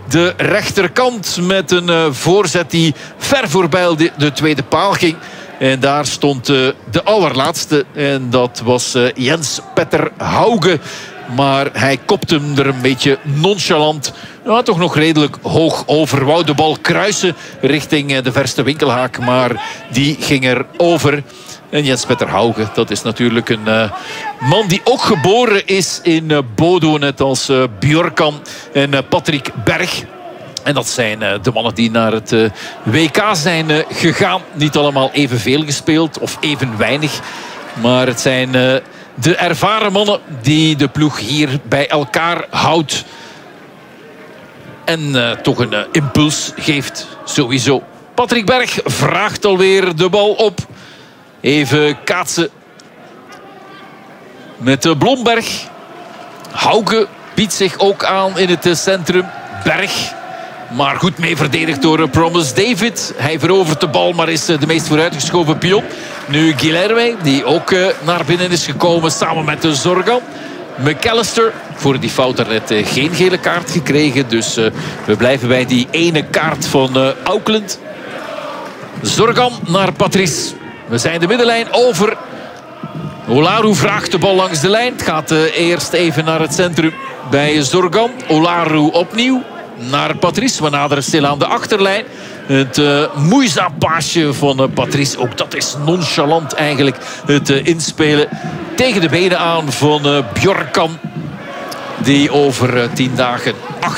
de rechterkant met een voorzet die ver voorbij de tweede paal ging. En daar stond de allerlaatste. En dat was Jens Petter Hauge. Maar hij kopte hem er een beetje nonchalant. Ja, toch nog redelijk hoog over. Wou de bal kruisen richting de verste winkelhaak. Maar die ging er over. En Jens Petter Hauge, dat is natuurlijk een man die ook geboren is in Bodo. Net als Bjorkan en Patrick Berg. En dat zijn de mannen die naar het WK zijn gegaan. Niet allemaal evenveel gespeeld of even weinig. Maar het zijn de ervaren mannen die de ploeg hier bij elkaar houdt. En toch een impuls geeft sowieso. Patrick Berg vraagt alweer de bal op. Even kaatsen met Blomberg. Hauge biedt zich ook aan in het centrum. Berg, maar goed mee verdedigd door Promise David. Hij verovert de bal, maar is de meest vooruitgeschoven pion. Nu Guilherme, die ook naar binnen is gekomen samen met de Zorgan. McAllister, voor die fout daarnet geen gele kaart gekregen. Dus we blijven bij die ene kaart van Auckland. Zorgan naar Patrice. We zijn de middenlijn over. Olaru vraagt de bal langs de lijn. Het gaat eerst even naar het centrum bij Zorgan. Olaru opnieuw naar Patrice. We naderen stil aan de achterlijn. Het moeizaam-paasje van Patrice. Ook dat is nonchalant eigenlijk. Het inspelen tegen de benen aan van Bjorkan. Die over 10 dagen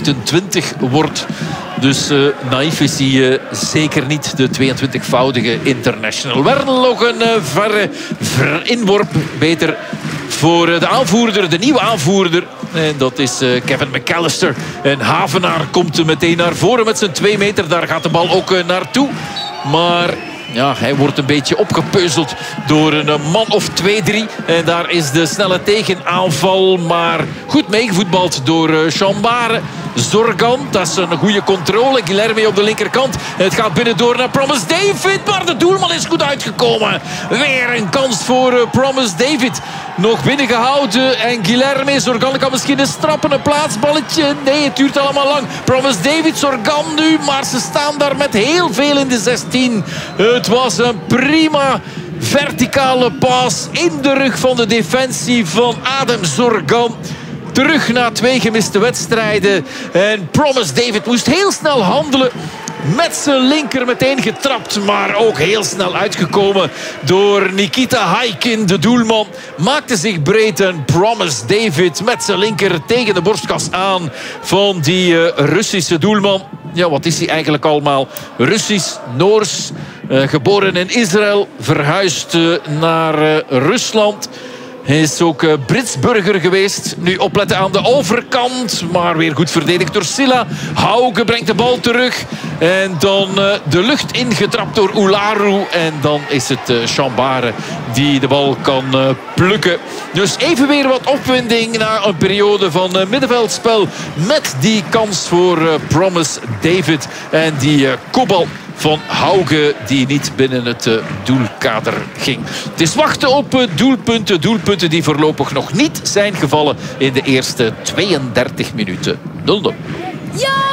28 wordt. Dus naïef is hij zeker niet, de 22-voudige international. Wel nog een verre inworp. Beter voor de aanvoerder, de nieuwe aanvoerder. En dat is Kevin McAllister. En Havenaar komt er meteen naar voren met zijn 2 meter. Daar gaat de bal ook naartoe. Maar ja, hij wordt een beetje opgepeuzeld door een man of 2-3. En daar is de snelle tegenaanval. Maar goed meegevoetbald door Chambare. Zorgan, dat is een goede controle. Guilherme op de linkerkant. Het gaat binnendoor naar Promise David. Maar de doelman is goed uitgekomen. Weer een kans voor Promise David. Nog binnengehouden. En Guilherme, Zorgan kan misschien een strappen, een plaatsballetje. Nee, het duurt allemaal lang. Promise David, Zorgan nu. Maar ze staan daar met heel veel in de 16. Het was een prima verticale paas in de rug van de defensie van Adem Zorgan. Terug na 2 gemiste wedstrijden. En Promise David moest heel snel handelen. Met zijn linker meteen getrapt. Maar ook heel snel uitgekomen door Nikita Haikin, de doelman. Maakte zich breed en Promise David met zijn linker tegen de borstkas aan van die Russische doelman. Ja, wat is hij eigenlijk allemaal? Russisch, Noors, geboren in Israël, verhuisd naar Rusland. Hij is ook Brits burger geweest. Nu opletten aan de overkant. Maar weer goed verdedigd door Silla. Hauge brengt de bal terug. En dan de lucht ingetrapt door Olaru. En dan is het Chambare die de bal kan plukken. Dus even weer wat opwinding na een periode van middenveldspel. Met die kans voor Promise David. En die kopbal van Hauge die niet binnen het doelkader ging. Het is wachten op doelpunten. Doelpunten die voorlopig nog niet zijn gevallen in de eerste 32 minuten. 0-0. Ja!